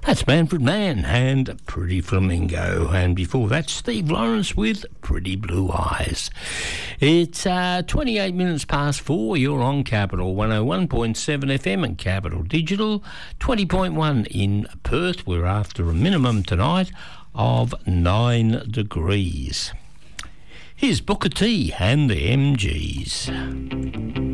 That's Manfred Mann and Pretty Flamingo. And before that, Steve Lawrence with Pretty Blue Eyes. It's 28 minutes past 4. You're on Capital 101.7 FM and Capital Digital. 20.1 in Perth. We're after a minimum tonight of 9 degrees. Here's Booker T and the MGs.